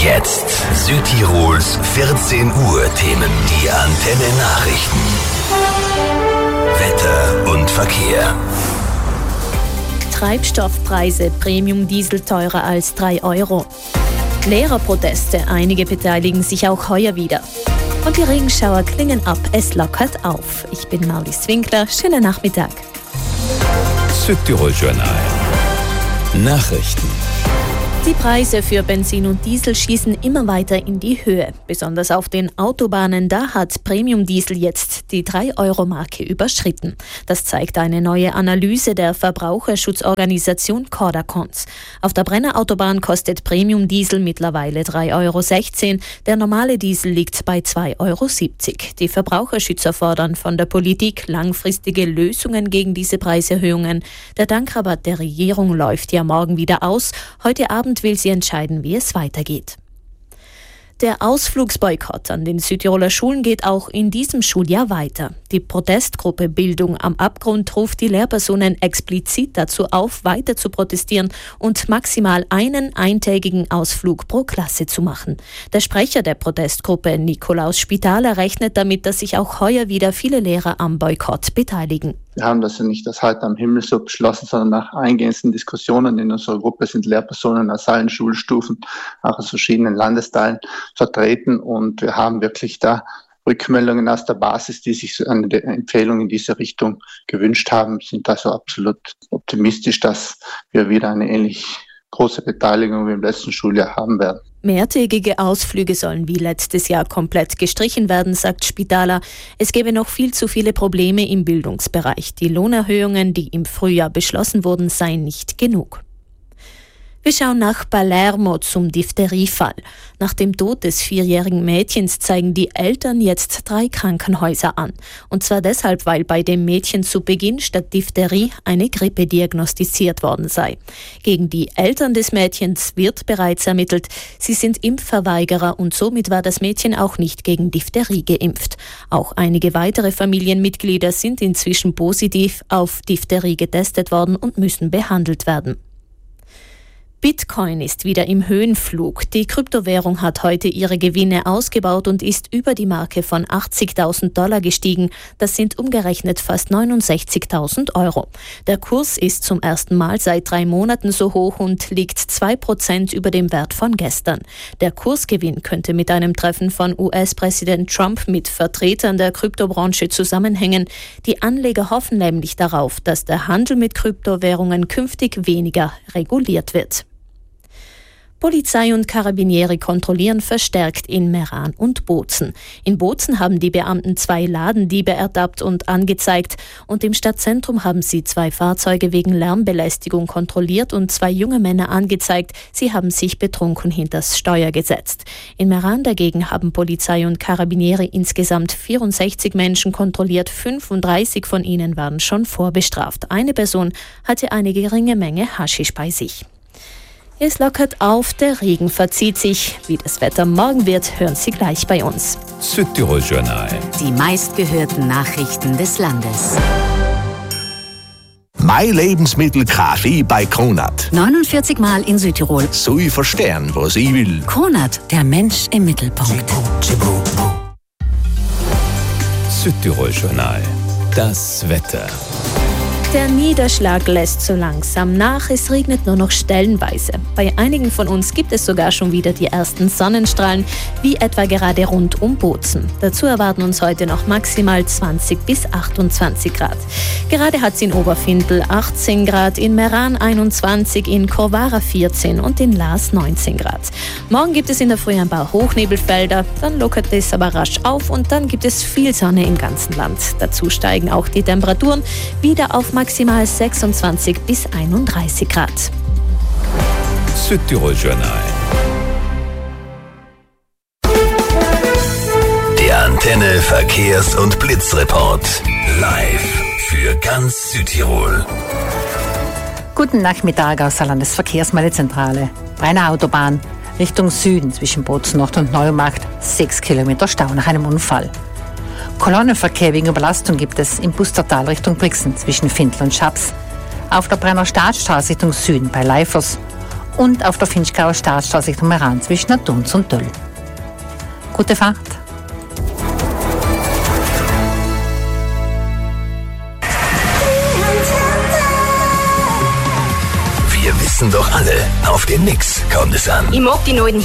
Jetzt Südtirols 14 Uhr Themen. Die Antenne Nachrichten. Wetter und Verkehr. Treibstoffpreise, Premium-Diesel teurer als 3 €. Lehrerproteste, einige beteiligen sich auch heuer wieder. Und die Regenschauer klingen ab, es lockert auf. Ich bin Marlies Winkler, schönen Nachmittag. Südtirol Journal. Nachrichten. Die Preise für Benzin und Diesel schießen immer weiter in die Höhe. Besonders auf den Autobahnen, da hat Premium-Diesel jetzt die 3-Euro-Marke überschritten. Das zeigt eine neue Analyse der Verbraucherschutzorganisation Cordacons. Auf der Brennerautobahn kostet Premium-Diesel mittlerweile 3,16 €. Der normale Diesel liegt bei 2,70 €. Die Verbraucherschützer fordern von der Politik langfristige Lösungen gegen diese Preiserhöhungen. Der Tankrabatt der Regierung läuft ja morgen wieder aus. Heute Abend will sie entscheiden, wie es weitergeht. Der Ausflugsboykott an den Südtiroler Schulen geht auch in diesem Schuljahr weiter. Die Protestgruppe Bildung am Abgrund ruft die Lehrpersonen explizit dazu auf, weiter zu protestieren und maximal einen eintägigen Ausflug pro Klasse zu machen. Der Sprecher der Protestgruppe, Nikolaus Spitaler, rechnet damit, dass sich auch heuer wieder viele Lehrer am Boykott beteiligen. Wir haben das ja nicht aus heiterem Himmel so beschlossen, sondern nach eingehenden Diskussionen in unserer Gruppe sind Lehrpersonen aus allen Schulstufen, auch aus verschiedenen Landesteilen vertreten. Und wir haben wirklich da Rückmeldungen aus der Basis, die sich eine Empfehlung in diese Richtung gewünscht haben, sind also absolut optimistisch, dass wir wieder eine ähnlich große Beteiligung wie im letzten Schuljahr haben werden. Mehrtägige Ausflüge sollen wie letztes Jahr komplett gestrichen werden, sagt Spitaler. Es gäbe noch viel zu viele Probleme im Bildungsbereich. Die Lohnerhöhungen, die im Frühjahr beschlossen wurden, seien nicht genug. Wir schauen nach Palermo zum Diphtheriefall. Nach dem Tod des 4-jährigen Mädchens zeigen die Eltern jetzt 3 Krankenhäuser an. Und zwar deshalb, weil bei dem Mädchen zu Beginn statt Diphtherie eine Grippe diagnostiziert worden sei. Gegen die Eltern des Mädchens wird bereits ermittelt. Sie sind Impfverweigerer und somit war das Mädchen auch nicht gegen Diphtherie geimpft. Auch einige weitere Familienmitglieder sind inzwischen positiv auf Diphtherie getestet worden und müssen behandelt werden. Bitcoin ist wieder im Höhenflug. Die Kryptowährung hat heute ihre Gewinne ausgebaut und ist über die Marke von $80.000 gestiegen. Das sind umgerechnet fast 69.000 €. Der Kurs ist zum ersten Mal seit 3 Monaten so hoch und liegt 2% über dem Wert von gestern. Der Kursgewinn könnte mit einem Treffen von US-Präsident Trump mit Vertretern der Kryptobranche zusammenhängen. Die Anleger hoffen nämlich darauf, dass der Handel mit Kryptowährungen künftig weniger reguliert wird. Polizei und Karabinieri kontrollieren verstärkt in Meran und Bozen. In Bozen haben die Beamten 2 Ladendiebe ertappt und angezeigt und im Stadtzentrum haben sie 2 Fahrzeuge wegen Lärmbelästigung kontrolliert und 2 junge Männer angezeigt, sie haben sich betrunken hinters Steuer gesetzt. In Meran dagegen haben Polizei und Karabinieri insgesamt 64 Menschen kontrolliert, 35 von ihnen waren schon vorbestraft. Eine Person hatte eine geringe Menge Haschisch bei sich. Es lockert auf, der Regen verzieht sich. Wie das Wetter morgen wird, hören Sie gleich bei uns. Südtirol Journal. Die meistgehörten Nachrichten des Landes. Mein Lebensmittel Kaffee bei Kronat. 49 Mal in Südtirol. So ich verstehen, was ich will. Kronat, der Mensch im Mittelpunkt. Südtirol Journal. Das Wetter. Der Niederschlag lässt so langsam nach, es regnet nur noch stellenweise. Bei einigen von uns gibt es sogar schon wieder die ersten Sonnenstrahlen, wie etwa gerade rund um Bozen. Dazu erwarten uns heute noch maximal 20 bis 28 Grad. Gerade hat es in Oberfindl 18 Grad, in Meran 21, in Korvara 14 und in Laas 19 Grad. Morgen gibt es in der Früh ein paar Hochnebelfelder, dann lockert es aber rasch auf und dann gibt es viel Sonne im ganzen Land. Dazu steigen auch die Temperaturen wieder auf maximal 26 bis 31 Grad. Südtirol Journal. Der Antenne Verkehrs- und Blitzreport. Live für ganz Südtirol. Guten Nachmittag aus der Landesverkehrsmeldezentrale. Brenner Autobahn Richtung Süden zwischen Bozen Nord und Neumarkt 6 Kilometer Stau nach einem Unfall. Kolonnenverkehr wegen Überlastung gibt es im Bustertal Richtung Brixen zwischen Findl und Schaps. Auf der Brenner Staatsstraße Richtung Süden bei Leifers und auf der Finchgauer Staatsstraße Richtung Meran zwischen Naturns und Döll. Gute Fahrt! Wir wissen doch alle, auf den Mix kommt es an. Ich mag die neuen